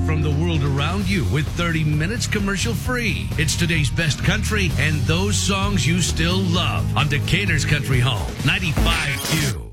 from the world around you with 30 minutes commercial free. It's today's best country and those songs you still love on Decatur's Country Home, 95Q.